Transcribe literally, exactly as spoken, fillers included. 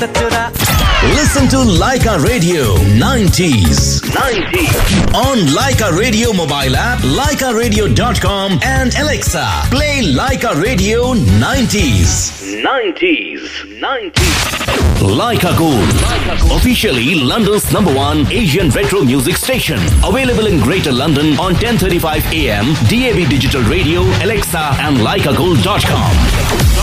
Listen to Laika Radio nineties. nineties. On Laika Radio mobile app, laika radio dot com and Alexa. Play Laika Radio nineties. nineties. nineties. Laika Gold. Officially London's number one Asian retro music station. Available in Greater London on ten thirty-five A M, D A B Digital Radio, Alexa and laika gold dot com.